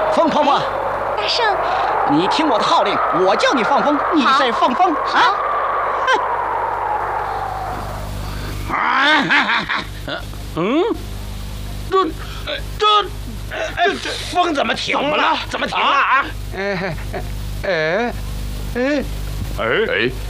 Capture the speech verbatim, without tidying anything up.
风婆婆， 大圣， 你听我的号令，我叫你放风，你再放风啊！ 嗯，这这这这风怎么停了？怎么停了啊？ 哎哎哎哎哎哎。